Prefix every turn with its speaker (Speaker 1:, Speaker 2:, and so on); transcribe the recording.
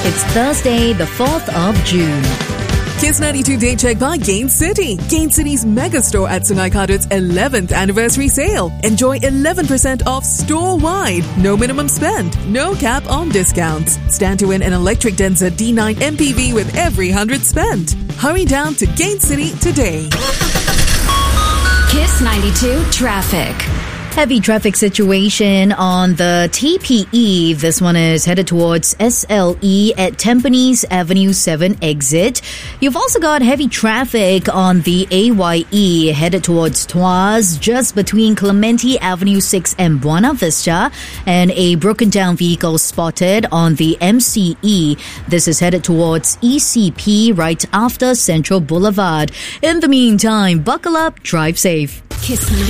Speaker 1: It's Thursday, the 4th of June.
Speaker 2: Kiss 92 Day Check by Gain City. Gain City's mega store at Sungai Kadut's 11th anniversary sale. Enjoy 11% off store-wide. No minimum spend. No cap on discounts. Stand to win an electric Denza D9 MPV with every 100 spent. Hurry down to Gain City today.
Speaker 3: Kiss 92 Traffic.
Speaker 1: Heavy traffic situation on the TPE. This one is headed towards SLE at Tampines Avenue 7 exit. You've also got heavy traffic on the AYE headed towards Tuas, just between Clementi Avenue 6 and Buona Vista, and a broken down vehicle spotted on the MCE. This is headed towards ECP right after Central Boulevard. In the meantime, buckle up, drive safe.
Speaker 3: Kiss 92.